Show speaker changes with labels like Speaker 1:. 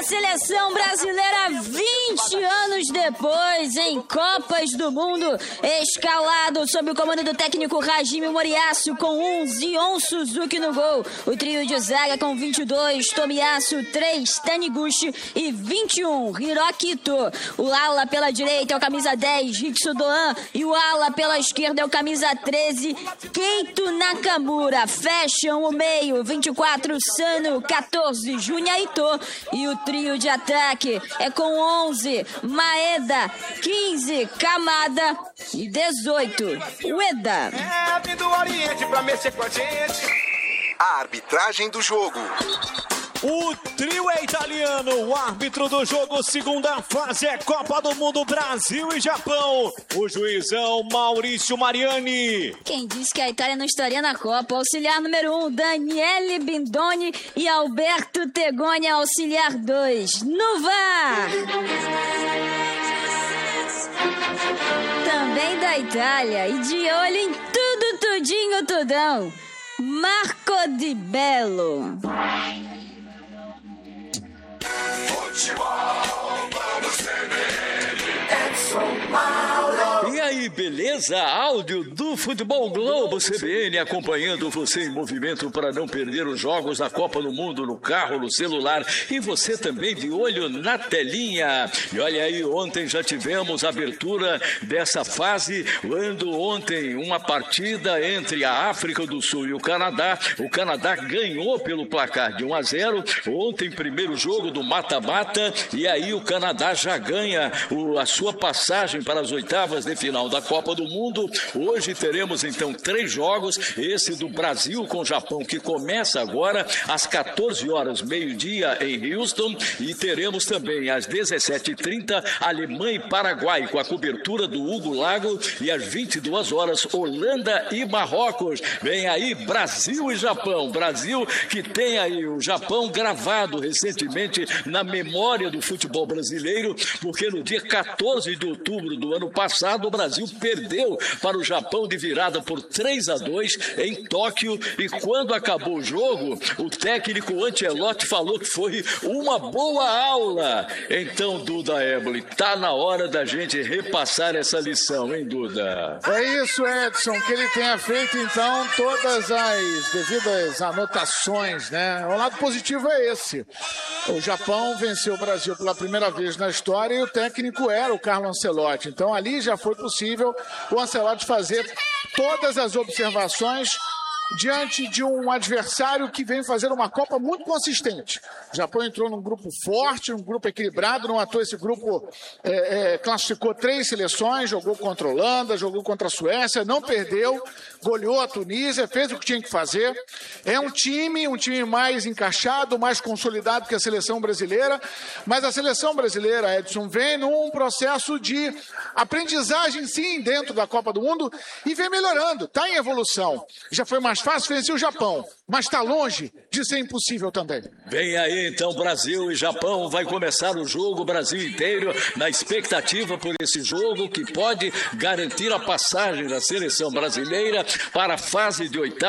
Speaker 1: seleção brasileira 20 anos depois, em Copas do Mundo, escalado sob o comando do técnico Hajime Moriyasu com 11, On Suzuki no gol. O trio de zaga com 22, Tomiyasu, 3, Taniguchi e 21, Hiroki Ito. O ala pela direita é o camisa 10, Hitsudoan, e o ala pela esquerda é o camisa 13, Keito Nakamura. Fecham o meio, 24, Sano, 14, Junya Ito. E o trio de ataque é com 11, Maeda, 15, Kamada e 18, Ueda.
Speaker 2: É, do Oriente pra mexer com a gente.
Speaker 3: A arbitragem do jogo.
Speaker 4: O trio é italiano, o árbitro do jogo, segunda fase é Copa do Mundo, Brasil e Japão. O juizão Maurício Mariani.
Speaker 1: Quem disse que a Itália não estaria na Copa? Auxiliar número 1, Daniele Bindoni e Alberto Tegoni, auxiliar 2. No VAR! Também da Itália e de olho em tudo, tudinho, tudão, Marco Di Bello.
Speaker 5: E aí, beleza? Áudio do Futebol Globo CBN acompanhando você em movimento para não perder os jogos da Copa do Mundo no carro, no celular e você também de olho na telinha. E olha aí, ontem já tivemos a abertura dessa fase, quando ontem uma partida entre a África do Sul e o Canadá. O Canadá ganhou pelo placar de 1-0. Ontem, primeiro jogo do mata-mata, e aí o Canadá já ganha a sua passagem para as oitavas de final da Copa do Mundo. Hoje teremos então 3 jogos, esse do Brasil com o Japão, que começa agora às 14 horas, meio-dia em Houston, e teremos também às 17h30 Alemanha e Paraguai, com a cobertura do Hugo Lago, e às 22 horas Holanda e Marrocos. Vem aí Brasil e Japão. Brasil que tem aí o Japão gravado recentemente na memória do futebol brasileiro, porque no dia 14 de outubro do ano passado o Brasil perdeu para o Japão de virada por 3-2 em Tóquio, e quando acabou o jogo, o técnico Ancelotti falou que foi uma boa aula. Então, Duda Eboli, tá na hora da gente repassar essa lição, hein, Duda?
Speaker 6: É isso, Edson, que ele tenha feito, então, todas as devidas anotações, né? O lado positivo é esse. O Japão venceu o Brasil pela primeira vez na história e o técnico era o Carlo Ancelotti. Então, ali já foi possível o Ancelotti fazer todas as observações diante de um adversário que vem fazer uma Copa muito consistente. O Japão entrou num grupo forte, um grupo equilibrado, não à toa esse grupo classificou 3 seleções, jogou contra a Holanda, jogou contra a Suécia, não perdeu, goleou a Tunísia, fez o que tinha que fazer. É um time mais encaixado, mais consolidado que a seleção brasileira, mas a seleção brasileira, Edson, vem num processo de aprendizagem, sim, dentro da Copa do Mundo, e vem melhorando, está em evolução. Já foi mais fácil vencer o Japão, mas está longe de ser impossível também.
Speaker 5: Vem aí então Brasil e Japão, vai começar o jogo, o Brasil inteiro na expectativa por esse jogo que pode garantir a passagem da seleção brasileira para a fase de oitavas.